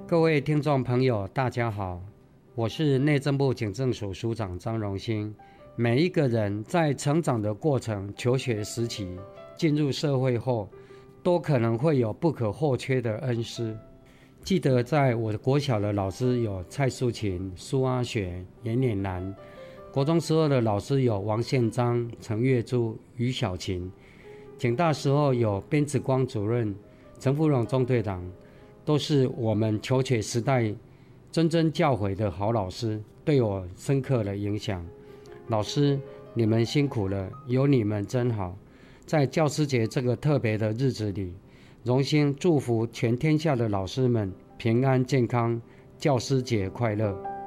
各位听众朋友，大家好，我是内政部警政署署长张荣兴。每一个人在成长的过程、求学时期、进入社会后，都可能会有不可或缺的恩师。记得在我国小的老师有蔡淑琴、苏阿雪、严脸兰；国中时候的老师有王宪章、陈月珠、于小琴；警大时候有边子光主任、陈福荣中队长，都是我们求学时代谆谆教诲的好老师，对我深刻的影响。老师，你们辛苦了，有你们真好。在教师节这个特别的日子里，荣幸祝福全天下的老师们平安健康，教师节快乐。